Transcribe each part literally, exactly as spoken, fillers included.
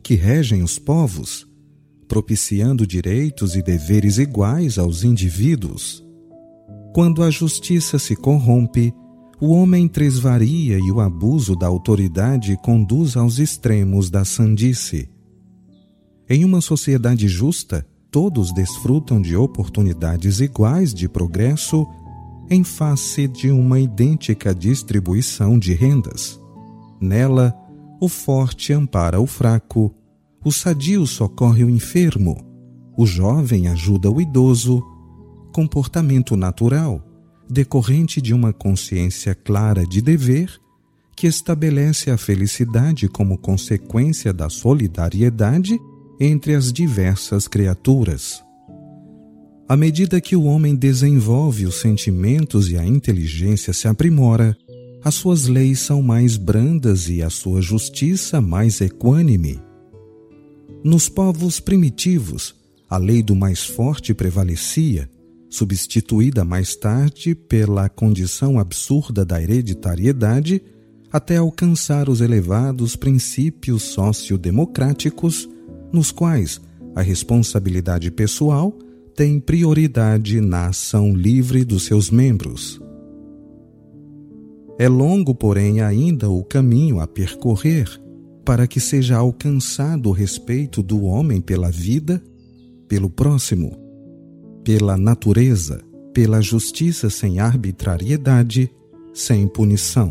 que regem os povos, propiciando direitos e deveres iguais aos indivíduos. Quando a justiça se corrompe, o homem tresvaria e o abuso da autoridade conduz aos extremos da sandice. Em uma sociedade justa, todos desfrutam de oportunidades iguais de progresso em face de uma idêntica distribuição de rendas. Nela, o forte ampara o fraco, o sadio socorre o enfermo, o jovem ajuda o idoso, comportamento natural, decorrente de uma consciência clara de dever, que estabelece a felicidade como consequência da solidariedade entre as diversas criaturas. À medida que o homem desenvolve os sentimentos e a inteligência se aprimora, as suas leis são mais brandas e a sua justiça mais equânime. Nos povos primitivos, a lei do mais forte prevalecia, substituída mais tarde pela condição absurda da hereditariedade, até alcançar os elevados princípios sociodemocráticos, nos quais a responsabilidade pessoal tem prioridade na ação livre dos seus membros. É longo, porém, ainda o caminho a percorrer para que seja alcançado o respeito do homem pela vida, pelo próximo, pela natureza, pela justiça sem arbitrariedade, sem punição.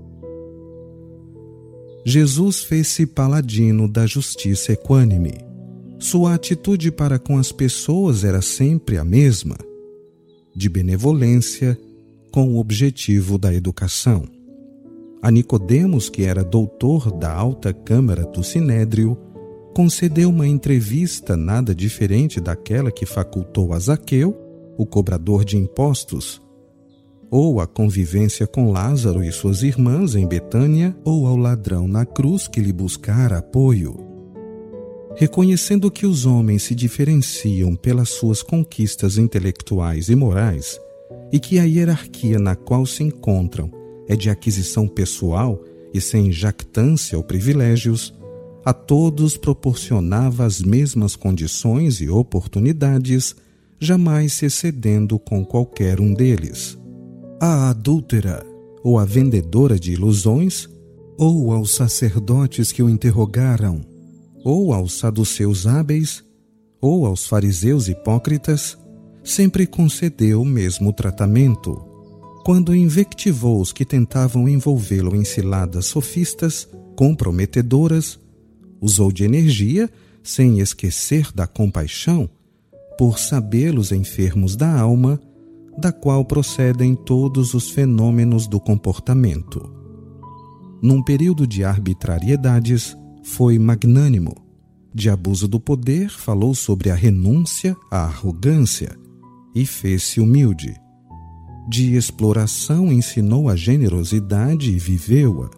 Jesus fez-se paladino da justiça equânime. Sua atitude para com as pessoas era sempre a mesma, de benevolência, com o objetivo da educação. A Nicodemos, que era doutor da alta câmara do Sinédrio, concedeu uma entrevista nada diferente daquela que facultou a Zaqueu, o cobrador de impostos, ou a convivência com Lázaro e suas irmãs em Betânia, ou ao ladrão na cruz que lhe buscara apoio. Reconhecendo que os homens se diferenciam pelas suas conquistas intelectuais e morais, e que a hierarquia na qual se encontram é de aquisição pessoal e sem jactância ou privilégios, a todos proporcionava as mesmas condições e oportunidades, jamais se excedendo com qualquer um deles. A adúltera, ou a vendedora de ilusões, ou aos sacerdotes que o interrogaram, ou aos saduceus hábeis, ou aos fariseus hipócritas, sempre concedeu o mesmo tratamento. Quando invectivou os que tentavam envolvê-lo em ciladas sofistas, comprometedoras, usou de energia, sem esquecer da compaixão, por sabê-los enfermos da alma, da qual procedem todos os fenômenos do comportamento. Num período de arbitrariedades, foi magnânimo. De abuso do poder, falou sobre a renúncia à arrogância e fez-se humilde. De exploração, ensinou a generosidade e viveu-a.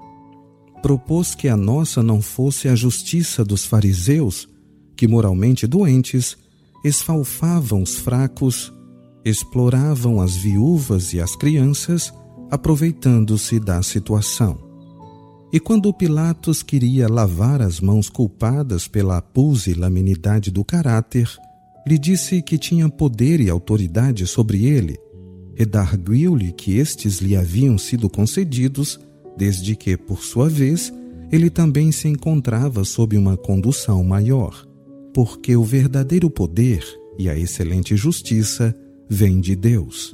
Propôs que a nossa não fosse a justiça dos fariseus, que, moralmente doentes, esfalfavam os fracos, exploravam as viúvas e as crianças, aproveitando-se da situação. E quando Pilatos queria lavar as mãos culpadas pela pusilanimidade do caráter, lhe disse que tinha poder e autoridade sobre ele, redarguiu-lhe que estes lhe haviam sido concedidos, desde que, por sua vez, ele também se encontrava sob uma condução maior, porque o verdadeiro poder e a excelente justiça vêm de Deus.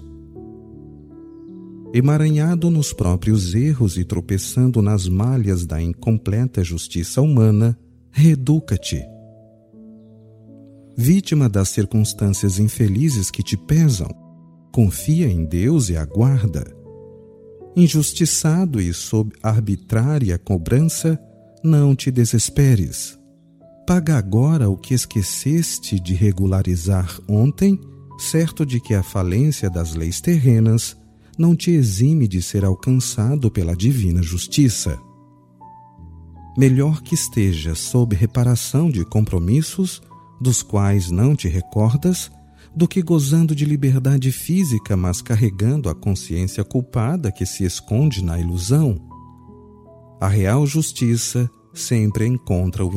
Emaranhado nos próprios erros e tropeçando nas malhas da incompleta justiça humana, reeduca-te. Vítima das circunstâncias infelizes que te pesam, confia em Deus e aguarda. Injustiçado e sob arbitrária cobrança, não te desesperes. Paga agora o que esqueceste de regularizar ontem, certo de que a falência das leis terrenas não te exime de ser alcançado pela divina justiça. Melhor que estejas sob reparação de compromissos, dos quais não te recordas, do que gozando de liberdade física, mas carregando a consciência culpada que se esconde na ilusão. A real justiça sempre encontra o